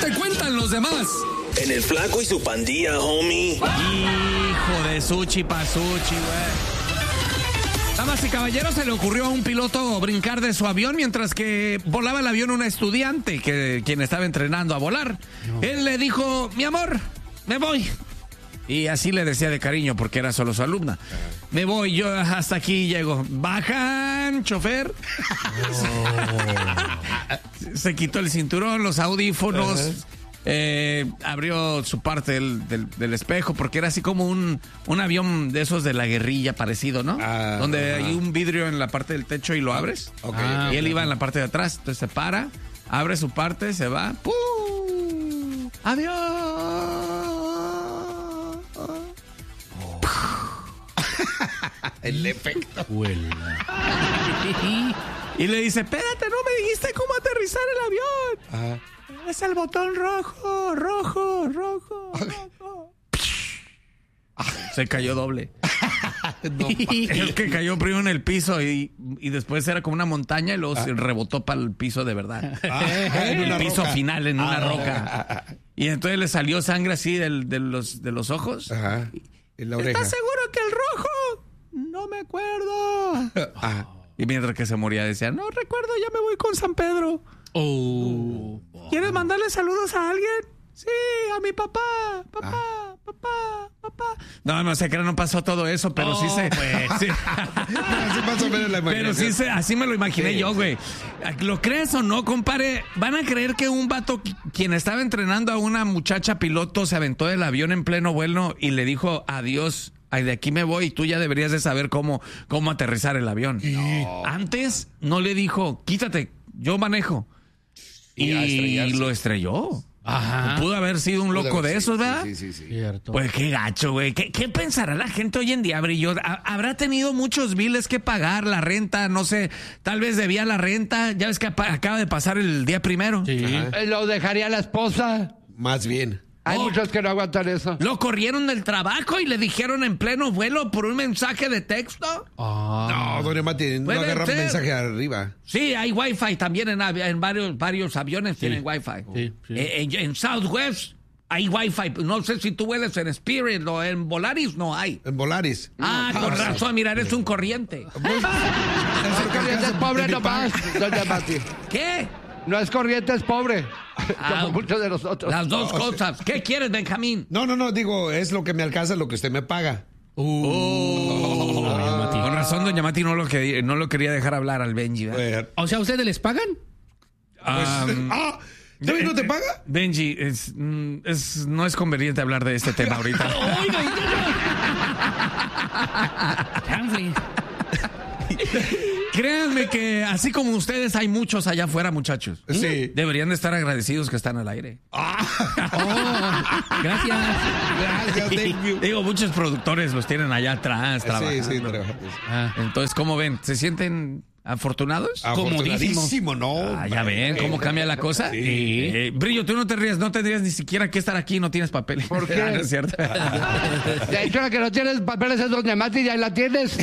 te cuentan los demás? En el Flaco y su pandilla, homie. Hijo de Suchi Pasuchi, güey. Damas y caballeros, se le ocurrió a un piloto brincar de su avión mientras que volaba el avión una estudiante quien estaba entrenando a volar. No. Él le dijo, mi amor, me voy. Y así le decía de cariño porque era solo su alumna. Me voy, yo hasta aquí llego. Bajan, chofer. Se quitó el cinturón, los audífonos. Abrió su parte del espejo porque era así como un avión de esos de la guerrilla parecido, ¿no? Donde hay un vidrio en la parte del techo y lo abres. Y él iba en la parte de atrás. Entonces se para, abre su parte, se va. ¡Pum! ¡Adiós! El efecto. Y le dice, espérate, no me dijiste cómo aterrizar el avión. Es el botón rojo. Se cayó doble. No, es que cayó primero en el piso y después era como una montaña y luego se rebotó para el piso de verdad. En el piso roca. Final, en una roca. Y entonces le salió sangre así de los ojos. Ajá. En la oreja. ¿Estás seguro que el rojo? No me acuerdo. Y mientras que se moría decía, no recuerdo, ya me voy con San Pedro. ¿Quieres mandarle saludos a alguien? Sí, a mi papá. No sé que no pasó todo eso, pero sí se... Sí. Pero sí se, así me lo imaginé yo, güey. ¿Lo crees o no, compadre? ¿Van a creer que un vato quien estaba entrenando a una muchacha piloto se aventó del avión en pleno vuelo y le dijo adiós? Ay, de aquí me voy y tú ya deberías de saber cómo aterrizar el avión. No. Antes no le dijo, quítate, yo manejo. Y lo estrelló. Ajá. Pudo haber sido un loco de esos, ¿verdad? Sí. Cierto. Pues qué gacho, güey. ¿Qué pensará la gente hoy en día, Brillo? ¿Habrá tenido muchos biles que pagar? La renta, no sé, tal vez debía la renta. Ya ves que acaba de pasar el día primero. Sí. Lo dejaría la esposa. Más bien. Hay muchos que no aguantan eso. Lo corrieron del trabajo y le dijeron en pleno vuelo por un mensaje de texto. No, doña Mati, no agarra un mensaje arriba. Sí, hay wifi también en varios aviones tienen wifi. Sí. En Southwest hay wifi. No sé si tú vuelas en Spirit o en Volaris, no hay. En Volaris. Con razón, mira, eres un corriente. El corriente es pobre nomás, doña Mati. ¿Qué? No es corriente, es pobre. Como muchos de nosotros. Las dos cosas. ¿Qué quieres, Benjamín? No, digo, es lo que me alcanza, lo que usted me paga. Con razón, doña Mati no lo quería dejar hablar al Benji, ¿verdad? O sea, ¿ustedes les pagan? ¿Todavía no te paga? Benji, no es conveniente hablar de este tema ahorita. Créanme que así como ustedes hay muchos allá afuera, muchachos. Sí. Deberían de estar agradecidos que están al aire. Gracias. Thank you. Digo, muchos productores los tienen allá atrás trabajando. Sí, trabajando. Entonces, ¿cómo ven? ¿Se sienten afortunados? Afortunadísimo, ¿no? Ya ven cómo cambia la cosa. Sí. Brillo, tú no te rías, no tendrías ni siquiera que estar aquí, no tienes papeles. ¿Por qué? No es cierto. De hecho, la que no tienes papeles es doña Mati, ya la tienes.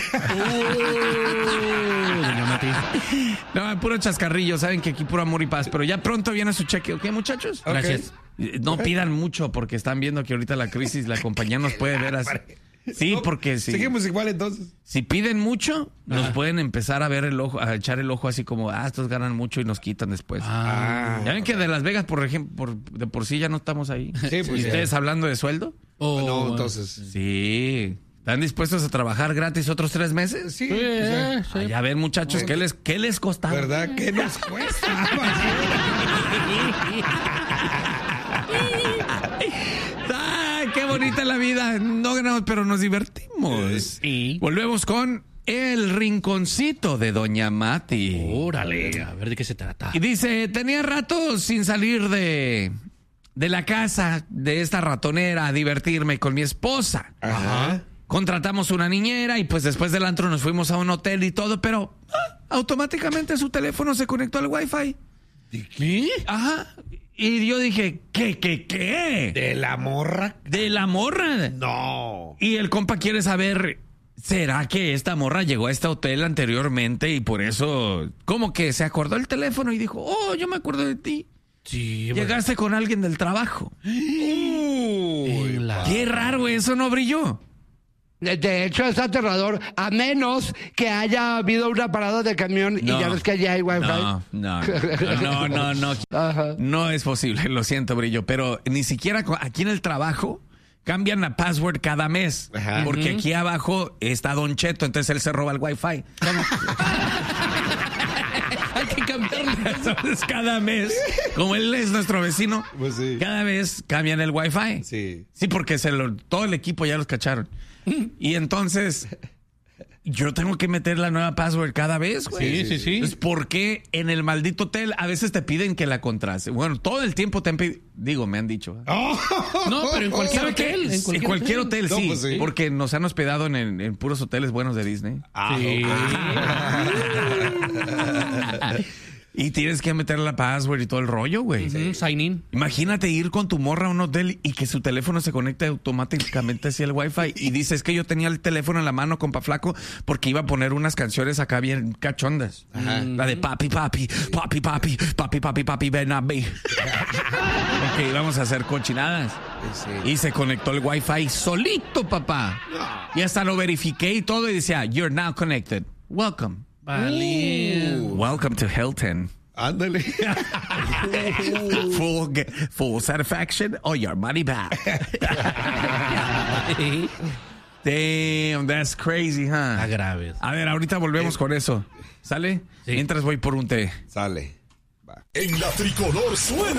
Doña Mati. No, puro chascarrillo, saben que aquí puro amor y paz, pero ya pronto viene su cheque, ¿ok, muchachos? Gracias. No pidan mucho porque están viendo que ahorita la crisis, la compañía nos puede ver así. Sí, porque sí. Seguimos igual entonces. Si piden mucho, nos pueden empezar a ver el ojo, a echar el ojo así como, estos ganan mucho y nos quitan después. Ya ven que de Las Vegas, por ejemplo, de por sí ya no estamos ahí. Sí, pues ¿Y ustedes hablando de sueldo? No, entonces. Sí. ¿Están dispuestos a trabajar gratis otros 3 meses? Sí. Ya ven, muchachos, ¿qué les costaba? ¿Verdad? ¿Qué nos cuesta? ¡Qué bonita la vida! No ganamos, pero nos divertimos. Sí. Volvemos con el rinconcito de doña Mati. Órale, a ver de qué se trata. Y dice, tenía rato sin salir de la casa de esta ratonera a divertirme con mi esposa. Ajá. Contratamos una niñera y pues después del antro nos fuimos a un hotel y todo, pero automáticamente su teléfono se conectó al Wi-Fi. ¿De qué? Ajá. Y yo dije, ¿qué? ¿De la morra? ¿De la morra? No. Y el compa quiere saber, ¿será que esta morra llegó a este hotel anteriormente y por eso como que se acordó el teléfono y dijo, yo me acuerdo de ti? Sí, güey. Llegaste con alguien del trabajo. Qué raro, güey, eso no brilló. De hecho, es aterrador, a menos que haya habido una parada de camión y ya ves que allá hay wifi. No. Ajá. No es posible, lo siento, Brillo, pero ni siquiera aquí en el trabajo cambian la password cada mes. Ajá. Porque aquí abajo está Don Cheto, entonces él se roba el wifi. Hay que cambiarlo. Entonces cada mes, como él es nuestro vecino, Pues sí. cada vez cambian el wifi. Sí. Sí, porque todo el equipo ya los cacharon. Y entonces yo tengo que meter la nueva password cada vez, güey. Sí. Entonces, ¿por qué en el maldito hotel a veces te piden que la contrase? Bueno, todo el tiempo te han pedido, me han dicho. No, pero en cualquier ¿Sabe qué? hotel. En cualquier hotel, No, sí, pues sí. porque nos han hospedado en puros hoteles buenos de Disney. Sí. Y tienes que meter la password y todo el rollo, güey. Sign in. Imagínate ir con tu morra a un hotel y que su teléfono se conecte automáticamente hacia el wifi y dices que yo tenía el teléfono en la mano, compa flaco, porque iba a poner unas canciones acá bien cachondas. La de papi, ven a mí. Porque íbamos a hacer cochinadas. Y se conectó el wifi solito, papá. Y hasta lo verifiqué y todo y decía, you're now connected. Welcome. Welcome to Hilton. Ándale. Full satisfaction or your money back. Damn, that's crazy, huh? Está grave. A ver, ahorita volvemos con eso. ¿Sale? Sí. Mientras voy por un té. Sale. Va. En la tricolor suena